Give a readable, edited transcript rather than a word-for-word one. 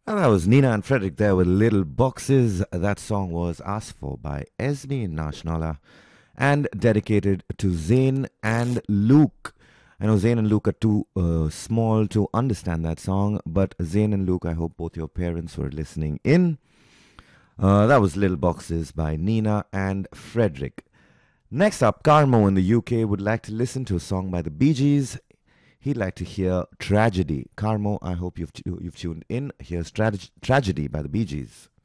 And that was Nina and Frederick there with Little Boxes. That song was asked for by Esme Nashnala and dedicated to Zayn and Luke. I know Zayn and Luke are too small to understand that song, but Zayn and Luke, I hope both your parents were listening in. That was Little Boxes by Nina and Frederick. Next up, Carmo in the UK would like to listen to a song by the Bee Gees. He'd like to hear Tragedy. Carmo, I hope you've tuned in. Here's Tragedy by the Bee Gees.